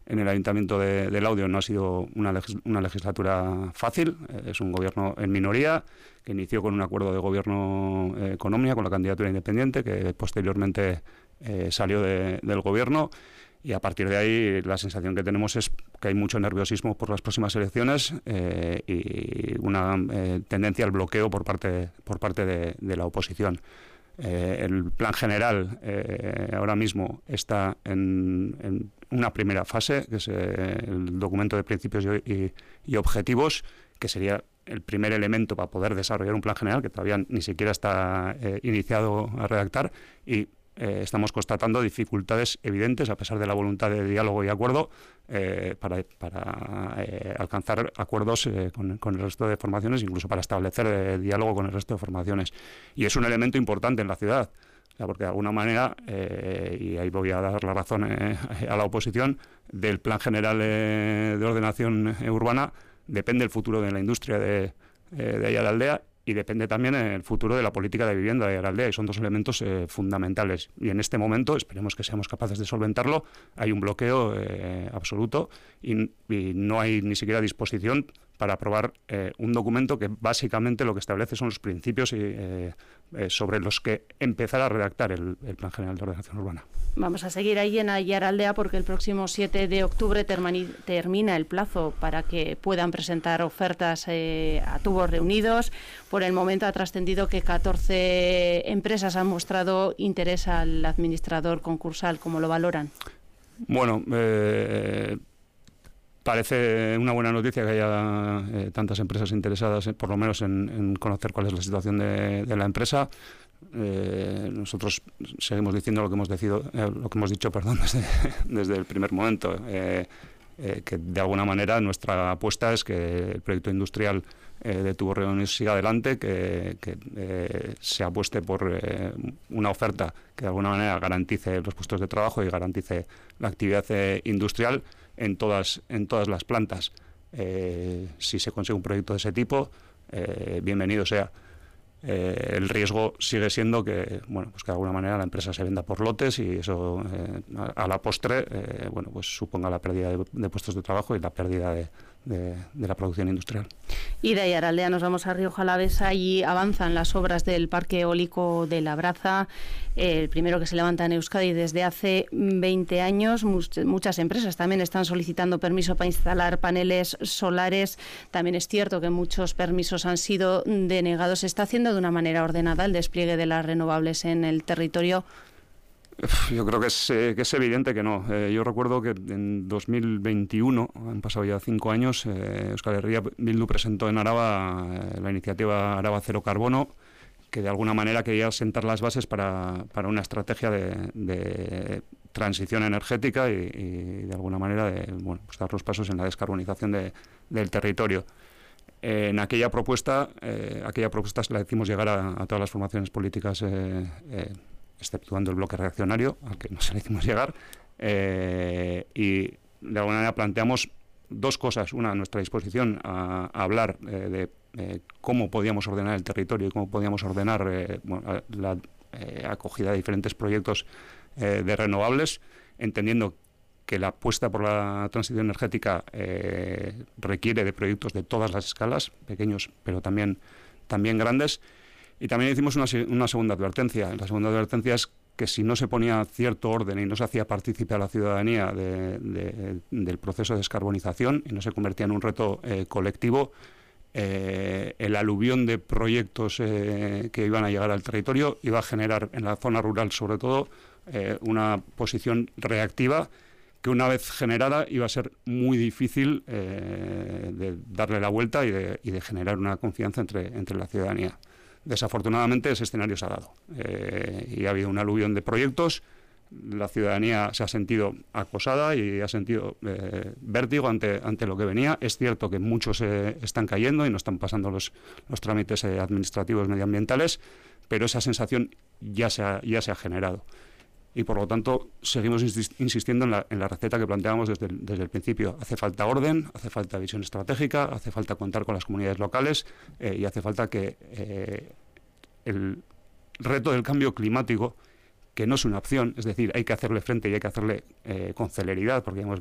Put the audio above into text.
en el Ayuntamiento de Laudio no ha sido una legislatura fácil. Es un gobierno en minoría que inició con un acuerdo de gobierno con Omnia, con la candidatura independiente, que posteriormente salió del gobierno. Y a partir de ahí la sensación que tenemos es que hay mucho nerviosismo por las próximas elecciones y una tendencia al bloqueo por parte de la oposición. El plan general ahora mismo está en una primera fase, que es el documento de principios y objetivos, que sería el primer elemento para poder desarrollar un plan general, que todavía ni siquiera está iniciado a redactar, y estamos constatando dificultades evidentes, a pesar de la voluntad de diálogo y acuerdo, para alcanzar acuerdos con el resto de formaciones, incluso para establecer diálogo con el resto de formaciones. Y es un elemento importante en la ciudad, porque de alguna manera, y ahí voy a dar la razón a la oposición, del Plan General de Ordenación Urbana depende el futuro de la industria de Aiaraldea, y depende también el futuro de la política de vivienda de Aiaraldea, y son dos elementos fundamentales. Y en este momento, esperemos que seamos capaces de solventarlo, hay un bloqueo absoluto y no hay ni siquiera disposición para aprobar un documento que básicamente lo que establece son los principios sobre los que empezar a redactar el Plan General de Ordenación Urbana. Vamos a seguir ahí en Aiaraldea, porque el próximo 7 de octubre termina el plazo para que puedan presentar ofertas a tubos reunidos. Por el momento ha trascendido que 14 empresas han mostrado interés al administrador concursal. ¿Cómo lo valoran? Bueno, parece una buena noticia que haya tantas empresas interesadas, por lo menos en conocer cuál es la situación de la empresa. Nosotros seguimos diciendo lo que hemos dicho desde el primer momento, que de alguna manera nuestra apuesta es que el proyecto industrial de Tubos Reunidos siga adelante, que se apueste por una oferta que de alguna manera garantice los puestos de trabajo y garantice la actividad industrial en todas las plantas. Si se consigue un proyecto de ese tipo, bienvenido sea. El riesgo sigue siendo que, pues que de alguna manera la empresa se venda por lotes, y eso a la postre pues suponga la pérdida de puestos de trabajo y la pérdida de la producción industrial. Y de Aiaraldea nos vamos a Rioja Alavesa. Allí avanzan las obras del parque eólico de Labraza, el primero que se levanta en Euskadi desde hace 20 años. Muchas empresas también están solicitando permiso para instalar paneles solares. También es cierto que muchos permisos han sido denegados. ¿Se está haciendo de una manera ordenada el despliegue de las renovables en el territorio? Yo creo que es evidente que no. Yo recuerdo que en 2021, han pasado ya 5 años, Euskal Herria Bildu presentó en Araba la iniciativa Araba Cero Carbono, que de alguna manera quería sentar las bases para una estrategia de transición energética y de alguna manera pues dar los pasos en la descarbonización del territorio. En aquella propuesta se la hicimos llegar a todas las formaciones políticas, exceptuando el bloque reaccionario, al que no se le hicimos llegar, y de alguna manera planteamos dos cosas. Una, nuestra disposición a hablar de cómo podíamos ordenar el territorio y cómo podíamos ordenar la acogida de diferentes proyectos de renovables, entendiendo que la apuesta por la transición energética requiere de proyectos de todas las escalas, pequeños pero también grandes. Y también hicimos una segunda advertencia. La segunda advertencia es que si no se ponía cierto orden y no se hacía partícipe a la ciudadanía del proceso de descarbonización y no se convertía en un reto colectivo, el aluvión de proyectos que iban a llegar al territorio iba a generar en la zona rural, sobre todo, una posición reactiva que, una vez generada, iba a ser muy difícil de darle la vuelta y de generar una confianza entre la ciudadanía. Desafortunadamente ese escenario se ha dado y ha habido un aluvión de proyectos. La ciudadanía se ha sentido acosada y ha sentido vértigo ante lo que venía. Es cierto que muchos están cayendo y no están pasando los trámites administrativos medioambientales, pero esa sensación ya se ha generado. Y por lo tanto seguimos insistiendo en la receta que planteábamos desde el principio. Hace falta orden, hace falta visión estratégica, hace falta contar con las comunidades locales y hace falta que el reto del cambio climático, que no es una opción, es decir, hay que hacerle frente y hay que hacerle con celeridad, porque